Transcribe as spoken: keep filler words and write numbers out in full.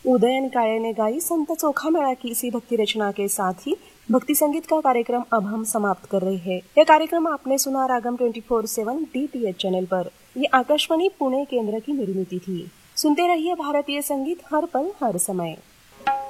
उदयन काळे ने गाई संत चोखा मेला की इसी भक्ति रचना के साथ ही भक्ति संगीत का कार्यक्रम अब हम समाप्त कर रहे हैं। यह कार्यक्रम आपने सुना रागम ट्वेंटी फोर सेवन डी टी एच चैनल पर। ये आकाशवाणी पुणे केंद्र की निर्मिती थी। सुनते रहिए भारतीय संगीत हर पल हर समय।